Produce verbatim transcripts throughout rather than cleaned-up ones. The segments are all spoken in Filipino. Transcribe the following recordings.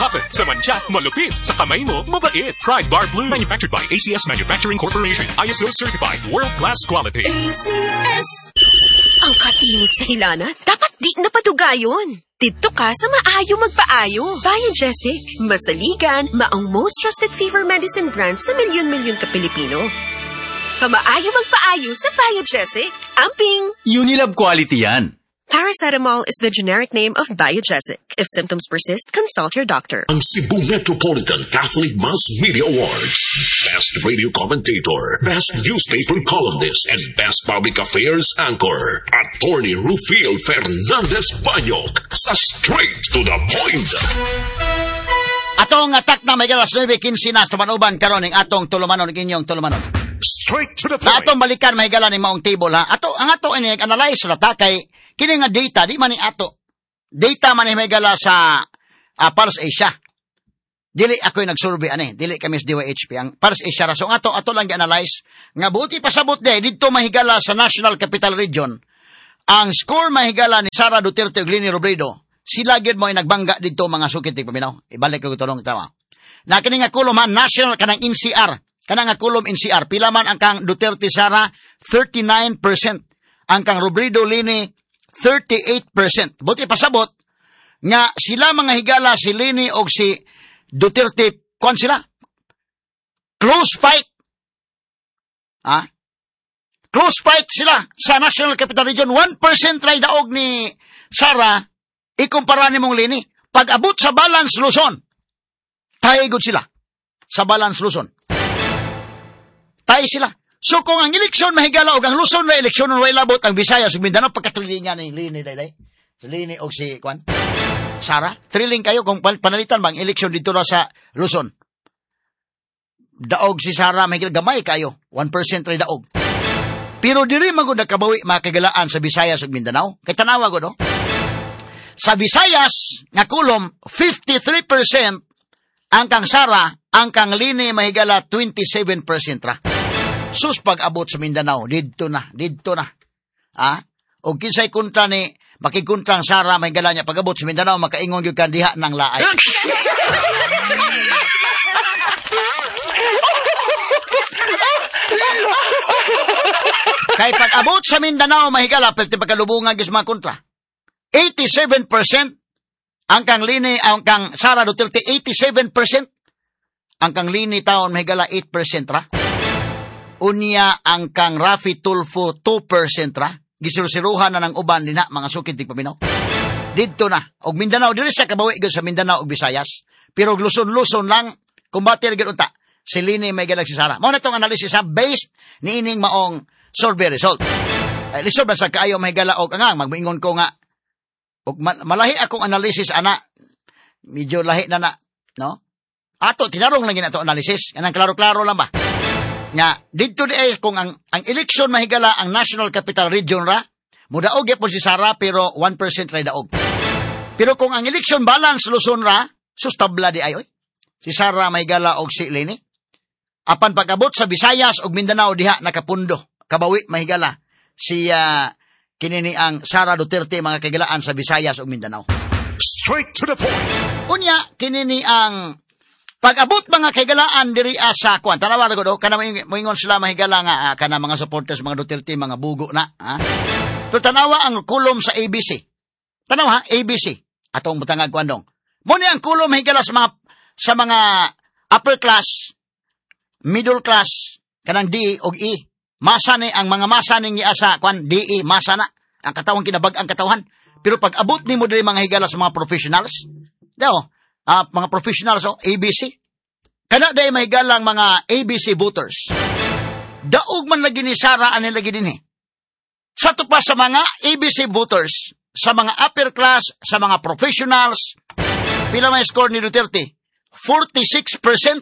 Bakit? Sa mantsa, malupit. Sa kamay mo, mabait. Try Bar Blue. Manufactured by A C S Manufacturing Corporation. I S O certified. World-class quality. A C S. Ang kainit sa Ilana, dapat di napadugayon. Dito ka sa maayo magpaayo. Biogesic, masaligan, maong most trusted fever medicine brand sa milyon-milyon ka Pilipino. Pamaayo magpaayo sa Biogesic. Amping! Unilab quality yan. Paracetamol is the generic name of Biogesic. If symptoms persist, consult your doctor. Ang Cebu Metropolitan Catholic Mass Media Awards. Best Radio Commentator, Best Newspaper Columnist, and Best Public Affairs Anchor. Attorney Rufil Fernandez Banyok sa Straight to the Point. Atong atak na may galas nueve quince na sa manuban karon ning atong tulumanon inyong tulumanon. Straight to the Na point. atong balikan may gala ni maong table ha. Ato ang ato ini analyze rata kay kini nga data di man ni ato. Data man ni may gala sa uh, Pars Asia. Dili ako yung nag-survey ani, dili kami sa D Y H P ang Pars Asia ra. So ato ato lang gi-analyze nga buti pasabot day didto mahigala sa National Capital Region. Ang score mahigala ni Sara Duterte ug Leni Robredo. Sila gyud mo ay nagbangga didto mga sukit tig paminaw. Ibalik ko tulong tawa. Na kini nga kulom ha, national kanang N C R. Kanang nga kulom N C R. Pila man ang kang Duterte Sara thirty-nine percent. Ang kang Robredo Leni thirty-eight percent. Buti pasabot nga sila mga higala si Leni o si Duterte, kon sila? Close fight. Ha? Close fight sila sa National Capital Region. one percent ray daog ni Sara, ikumpara ni mong Leni. Pag abot sa balance Luzon, taigod sila sa balance Luzon. Tay sila. So kung ang eleksyon mahigala o ang Luzon na eleksyon na labot ang Visayas ug Mindanao pagkatrilingan ni Leni dayday. Si Leni og si kwan Sara, thrilling kayo kung panalitan bang eleksyon dito na sa Luzon. Daog si Sara mahigala gamay kayo, one percent ray daog. Pero dili man gud nakabawi makagalaan sa Visayas ug Mindanao. Kay tanawa gud no. Sa Visayas nga kulom fifty-three percent ang kang Sara, ang kang Leni mahigala twenty-seven percent ra. Sus pag abot sa Mindanao, didto na, didto na. Ah, og kinsay kunta ni makikuntang Sara mahigala niya pag abot sa Mindanao makaingon gyud kan diha nang laay. Kay pag abot sa Mindanao mahigala perti pagkalubungan gyud mga kontra. eighty-seven percent ang kang Leni, ang kang Sara Duterte eighty-seven percent. Ang kang Leni taon mahigala eight percent ra. Unya ang kang Rafi Tulfo two percent ra. Gisirusiruhan na ng uban nina mga sukit tig paminaw. Didto na. Og Mindanao dili siya kabawi gyud sa Mindanao ug Visayas. Pero Luzon-Luzon lang kumbatir gyud unta. Si Leni mahigala si Sara. Mao na tong analysis sa based niining maong survey result. Eh, lisod ba sa kaayo mahigala og angang magmoingon ko nga og malahi akong analysis ana. Medyo lahi na na, no? Ato tinarong lang gina to analysis. Kanang klaro-klaro lang ba? Nga didto di ay kung ang ang eleksyon mahigala ang National Capital Region ra, mudaog gyapon si Sara pero one percent ray daog. Pero kung ang election balance Luzon ra, sustabla di ay oy. Si Sara mahigala og si Leni. Apan pag-abot sa Visayas ug Mindanao diha nakapundo. Kabawi mahigala si uh, kinini ang Sara Duterte mga kagalaan sa Visayas ug Mindanao. Straight to the point. Unya kinini ang pag-abot mga kagalaan diri sa kwan. Tanawa ko do kana moingon sila mahigala nga ah, kana mga supporters mga Duterte mga bugo na, ha. Pero tanawa ang kulom sa A B C. Tanawa ha, A B C. Atong butangag kwan dong. Mo ni ang kulom mahigala sa mga sa mga upper class, middle class, kanang D og E. Masa ni ang mga masa ning asa kwan D E masa na ang katawang kinabag ang katawhan. Pero pag abot nimo diri mga higala sa mga professionals, daw ah, mga professionals so A B C. Kana day mahigala ang mga A B C voters. Daog man lagi ni Sara ani lagi dinhi. Sa tupa sa mga A B C voters, sa mga upper class, sa mga professionals, pila may score ni Duterte? forty-six percent.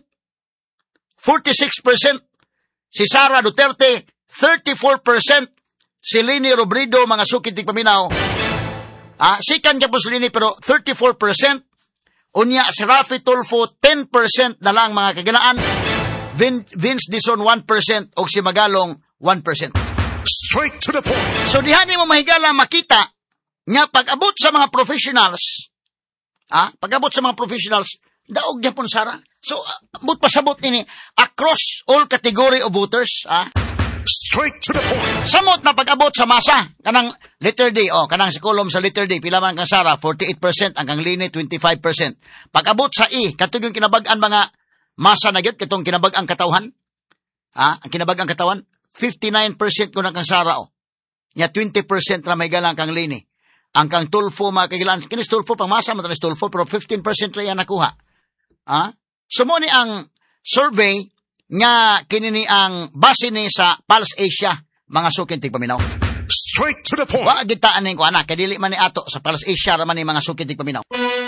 forty-six percent. Si Sara Duterte, thirty-four percent. Si Leni Robredo, mga sukit tig paminaw. Ah, sikan ka po si Leni, pero thirty-four percent. Unya, si Rafi Tulfo, ten percent na lang mga kagalaan. Vin, Vince Dizon, one percent. O si Magalong, one percent. Straight to the point. So, dihan mo mahigala makita nga pag-abot sa mga professionals, ah, pag-abot sa mga professionals, Daog gyapon Sara. So, uh, but pasabot ini across all category of voters, ah. Straight to the point. Samot na pag-abot sa masa, kanang letter D, oh, kanang si kolom sa letter D, pila man kang Sara, forty-eight percent, ang kang Lini, twenty-five percent. Pag-abot sa E, katong yung kinabag-an mga masa na gyud, katong kinabag-ang katawhan, ah, ang kinabag-ang katawan, fifty-nine percent ko na kang Sara, oh. Nya twenty percent na may galang kang Lini. Ang kang Tulfo, mga kagilan, kinis Tulfo, pang masa, matalis Tulfo, pero fifteen percent na yan nakuha. Ah? So mo ni ang survey nga kinini ang base ni sa Pulse Asia mga sukin tigpaminaw. Straight to the point. Wa gitaan ning ko ana kay dili man ni ato sa Pulse Asia ra man ni mga sukin tigpaminaw.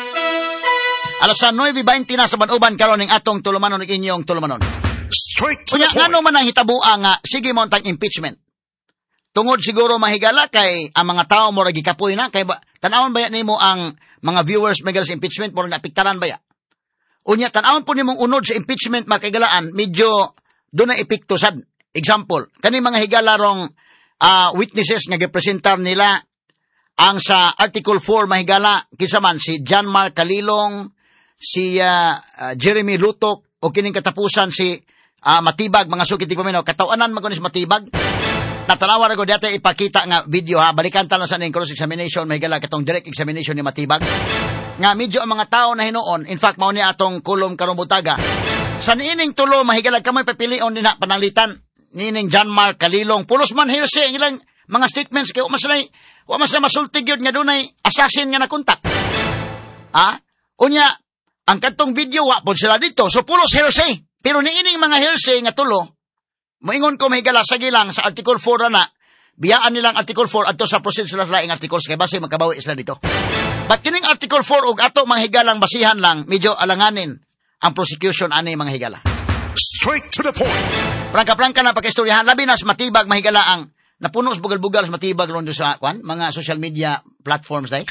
Alas nine twenty na sa Banuban karon ning atong tulumanon ug inyong tulumanon. Straight to Kunya the point. ngano man ang hitabuan nga sige mo tang impeachment. Tungod siguro mahigala kay ang mga tao mo ra gikapoy na kay ba, tanawon ba nimo ang mga viewers may sa impeachment mo nga apektaran ba ya? Unya, tanawon po nimong unod sa impeachment makagalaan, medyo doon na epekto sad. Example, kani mga higalarong uh, witnesses nga gipresentar nila ang sa Article four mahigala, kisaman si John Mark Kalilong, si uh, uh, Jeremy Lutok, o kining katapusan si uh, Matibag, mga sukit tigpaminaw, katawanan magunis Matibag. Natanawa ko dati ipakita nga video ha, balikan tala sa ning cross examination, mahigala katong direct examination ni Matibag. Nga medyo ang mga tao na hinuon, in fact mao ni atong kulom karong butaga. Sa niining tulo mahigala kamoy papilion din na pananglitan nining John Mark Kalilong. Pulos man hilse ang ilang mga statements kay wa masalay, wa masay masulti gyud nga dunay assassin nga nakontak. Ha? Unya ang kadtong video wa pod sila dito. So pulos hilse. Pero niining mga hilse nga tulo moingon ko mahigala sa gilang sa Article four na, biyaan nilang Article four adto sa proceed sila sa laing articles kay base magkabawi sila dito. But kining Article four ug ato mga higalang basihan lang, medyo alanganin ang prosecution ani mga higala. Straight to the point. Prangka-prangka na pagkaistoryahan, labi na Matibag mahigala ang napuno sa bugal-bugal sa Matibag ron sa kwan, mga social media platforms dai.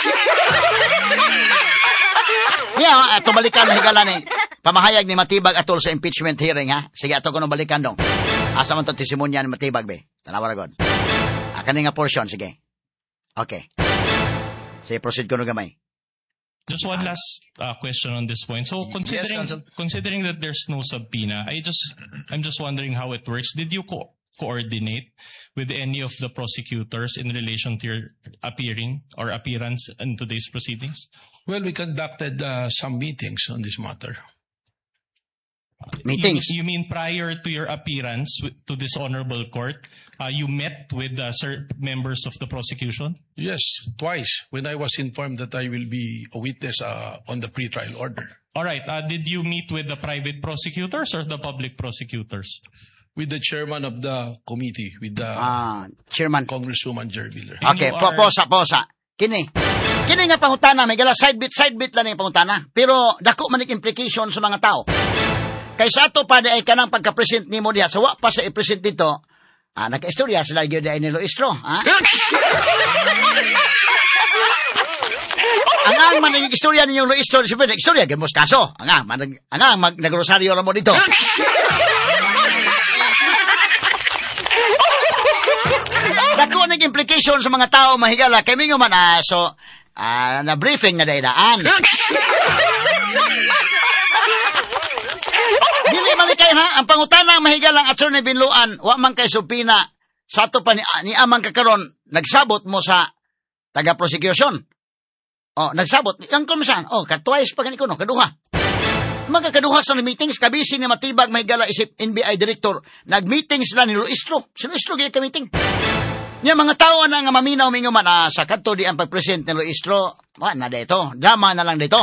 Yeah, ato balikan mahigala ni pamahayag ni Matibag atol sa impeachment hearing ha. Sige ato kuno balikan dong. Asa man to testimonya ni Matibag be. Tanawa ra god. Ah, kani nga portion sige. Okay. Sige proceed kuno gamay. Just one last uh, question on this point. So considering Yes, considering that there's no subpoena, I just I'm just wondering how it works. Did you co- coordinate with any of the prosecutors in relation to your appearing or appearance in today's proceedings? Well, we conducted uh, some meetings on this matter. Meetings. You, you mean prior to your appearance w- to this honorable court, uh, you met with uh, sir, members of the prosecution? Yes, twice when I was informed that I will be a witness uh, on the pre-trial order. All right. Uh, did you meet with the private prosecutors or the public prosecutors? With the chairman of the committee, with the Ah, chairman. Congresswoman Jerry Miller. Okay, You po, are- posa, posa. Kini. Kini nga pangutana, may gala side bit, side bit lang yung pangutana. Pero dako man yung implication sa mga tao. Kaysa ato pa ay kanang pagka-present ni mo diha, sa wa pa sa i-present dito, ah, nagka-istorya sila gyud ay ni Luistro, ha? Ang ang man naging istorya ninyo Luistro, siyempre, nag-istorya, gamos kaso. Ang ang, man, ang ang, mag, nag-rosaryo ra mo dito. Dako nag implication sa mga tao mahigala kay mingo man ah, so ah, na briefing na daydaan. Dili man kay ha ang pangutana mahigala ang attorney Binluan wa man kay subpina sa ato pa ni, ni amang kakaron nagsabot mo sa taga prosecution. Oh, nagsabot ang komisan. Oh, ka twice pa kaniko no kaduha. Magkakaduha sa meetings, kabisi ni Matibag mahigala isip N B I director. Nag-meeting sila ni Luistro. Si Luistro gaya ka-meeting. Nga mga tao na nga maminaw mingo man ah, sa kadto di ang pag-present ni Luistro. Wa na dito. Drama na lang dito.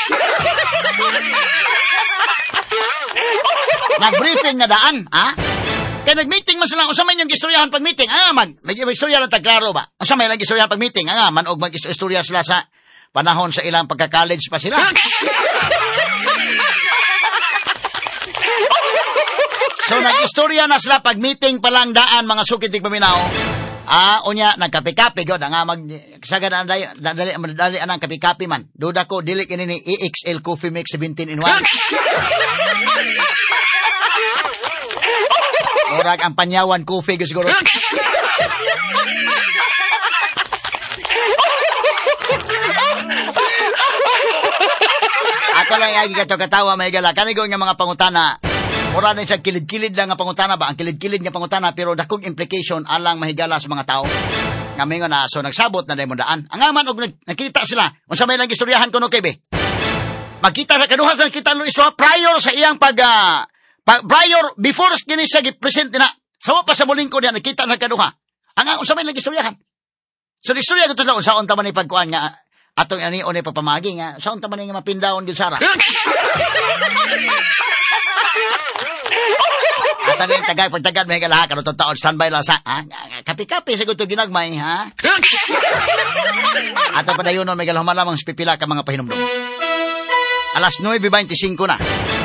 Nag-briefing na daan, ha? Kaya nag-meeting man sila. Unsa man yung istoryahan pag-meeting? Ah, mag, mag-istorya lang tagklaro ba? Unsa man lang istoryahan pag-meeting? Ah, man og mag-istorya sila sa panahon sa ilang pagka-college pa sila. So, nag-istorya na sila pag-meeting pa lang daan, mga sukitig paminaw. Ah, unya, nagkapi-kapi, God, nga mag, sagad na dali, dali, dali, anang kapi-kapi man. Duda ko, dilik ini ni E X L Coffee Mix seventeen in one. Orag ang panyawan coffee, siguro. Ato pala ay kato katawa may gala kanigo nga mga pangutana. Mura na sa kilid-kilid lang nga pangutana ba? Ang kilid-kilid nga pangutana pero dakong implication alang mahigala sa mga tao. Nga mingon na so nagsabot na dai mo daan. Ang aman og nakita sila. Unsa may lang istoryahan kuno kay be? Magkita sa kaduha sa kita lo istorya prior sa iyang pag uh, pa, prior before kini siya gi-present na. Sama pa sa muling ko diyan nakita sa kaduha. Ang unsa may lang istoryahan. So istorya ko to sa unta man ni pagkuan nga atong ani one papamagi nga sa unta man nga mapindawon gyud sara. At ang tagay, pagtagad, may galaha, karotong taon, standby lang sa, ha? Kapi-kapi, sagot to ginagmay, ha? At ang padayon nun, may galaha malamang pipila ka mga pahinumdum. Alas nueve twenty-five na.